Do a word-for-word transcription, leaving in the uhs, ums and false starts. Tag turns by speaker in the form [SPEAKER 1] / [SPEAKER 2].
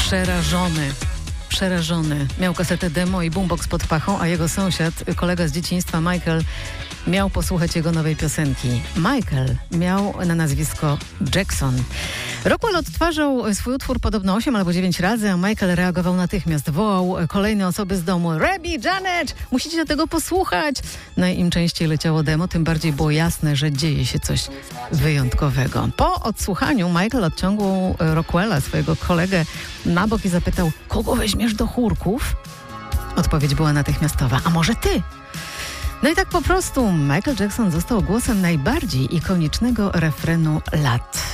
[SPEAKER 1] przerażony. Przerażony. Miał kasetę demo i boombox pod pachą, a jego sąsiad, kolega z dzieciństwa Michael, miał posłuchać jego nowej piosenki. Michael miał na nazwisko Jackson. Rockwell odtwarzał swój utwór podobno osiem albo dziewięć razy, a Michael reagował natychmiast. Wołał kolejne osoby z domu. Rebby, Janet, musicie tego posłuchać. No i im częściej leciało demo, tym bardziej było jasne, że dzieje się coś wyjątkowego. Po odsłuchaniu Michael odciągnął Rockwella, swojego kolegę, na bok i zapytał, kogo weźmiesz do chórków? Odpowiedź była natychmiastowa. A może ty? No i tak po prostu Michael Jackson został głosem najbardziej ikonicznego refrenu lat.